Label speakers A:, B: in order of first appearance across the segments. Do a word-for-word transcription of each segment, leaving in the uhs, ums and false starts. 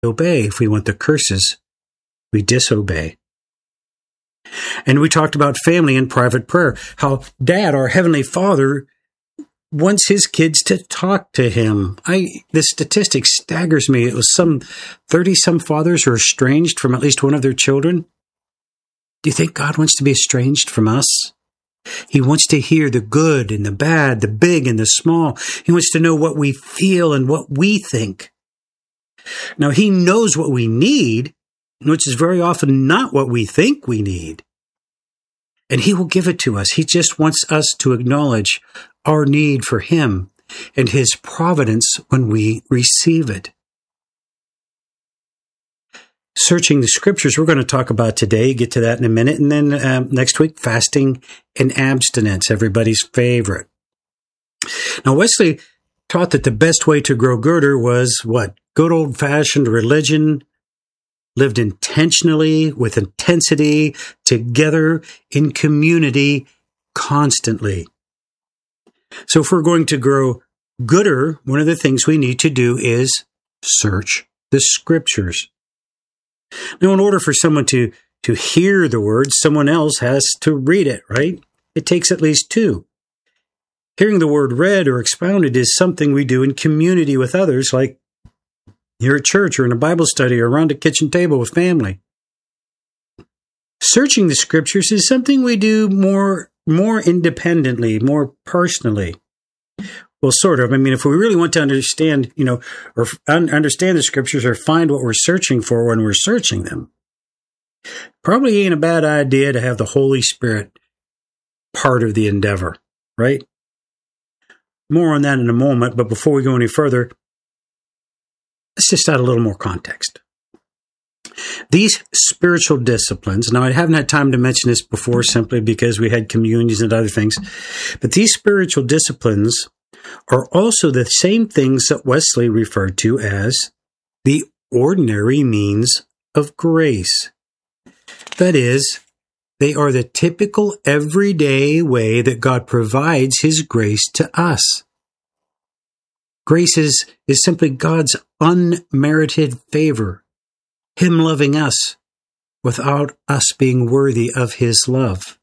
A: obey. If we want the curses, we disobey. And we talked about family and private prayer, how Dad, our Heavenly Father, wants his kids to talk to him. I the statistic staggers me. It was some thirty-some fathers are estranged from at least one of their children. Do you think God wants to be estranged from us? He wants to hear the good and the bad, the big and the small. He wants to know what we feel and what we think. Now, he knows what we need, which is very often not what we think we need. And he will give it to us. He just wants us to acknowledge our need for him and his providence when we receive it. Searching the scriptures, we're going to talk about today, get to that in a minute. And then um, next week, fasting and abstinence, everybody's favorite. Now, Wesley taught that the best way to grow gooder was what? Good old-fashioned religion, lived intentionally, with intensity, together, in community, constantly. So if we're going to grow gooder, one of the things we need to do is search the scriptures. Now, in order for someone to, to hear the word, someone else has to read it, right? It takes at least two. Hearing the word read or expounded is something we do in community with others, like here at church or in a Bible study or around a kitchen table with family. Searching the scriptures is something we do more, more independently, more personally. Well, sort of. I mean, if we really want to understand, you know, or un- understand the scriptures or find what we're searching for when we're searching them, probably ain't a bad idea to have the Holy Spirit part of the endeavor, right? More on that in a moment, but before we go any further, let's just add a little more context. These spiritual disciplines, now I haven't had time to mention this before simply because we had communions and other things, but these spiritual disciplines are also the same things that Wesley referred to as the ordinary means of grace. That is, they are the typical everyday way that God provides his grace to us. Grace is, is simply God's unmerited favor, him loving us without us being worthy of his love.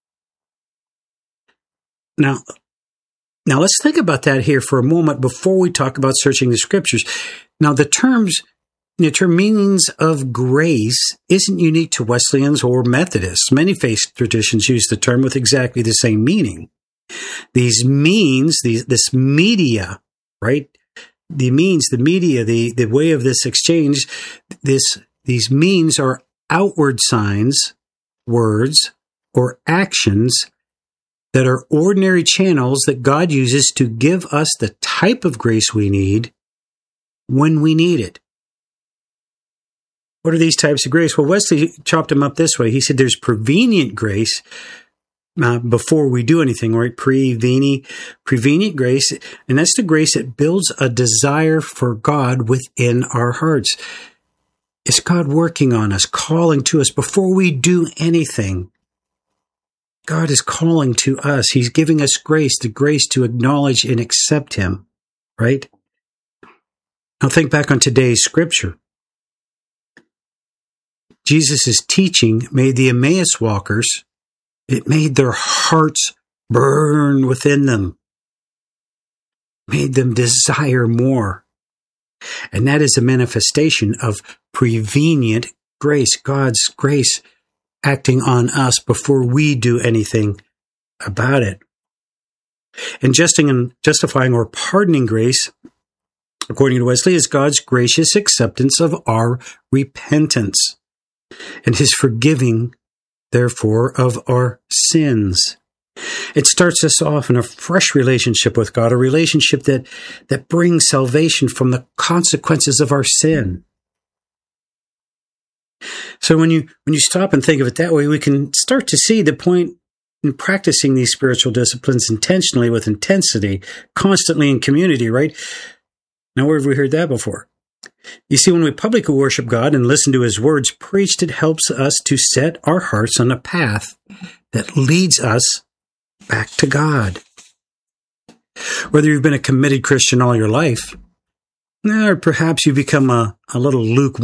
A: Now, now let's think about that here for a moment before we talk about searching the scriptures. Now, the terms, the term means of grace isn't unique to Wesleyans or Methodists. Many faith traditions use the term with exactly the same meaning. These means, these, this media, right? The means, the media, the, the way of this exchange, this, these means are outward signs, words, or actions that are ordinary channels that God uses to give us the type of grace we need when we need it. What are these types of grace? Well, Wesley chopped them up this way. He said there's prevenient grace uh, before we do anything, right? Pre-veni, prevenient grace. And that's the grace that builds a desire for God within our hearts. It's God working on us, calling to us before we do anything. God is calling to us. He's giving us grace, the grace to acknowledge and accept him, right? Now think back on today's scripture. Jesus' teaching made the Emmaus walkers, it made their hearts burn within them, made them desire more. And that is a manifestation of prevenient grace, God's grace acting on us before we do anything about it. And justifying or pardoning grace, according to Wesley, is God's gracious acceptance of our repentance and his forgiving, therefore, of our sins. It starts us off in a fresh relationship with God, a relationship that, that brings salvation from the consequences of our sin. So when you when you stop and think of it that way, we can start to see the point in practicing these spiritual disciplines intentionally, with intensity, constantly in community, right? Now, where have we heard that before? You see, when we publicly worship God and listen to his words preached, it helps us to set our hearts on a path that leads us back to God. Whether you've been a committed Christian all your life, Or perhaps you become a, a little lukewarm.